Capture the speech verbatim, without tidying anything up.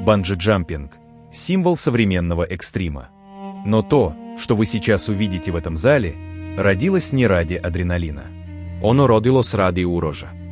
банджи-джампинг – символ современного экстрима. Но то, что вы сейчас увидите в этом зале, родилось не ради адреналина. Оно родилось ради урожа.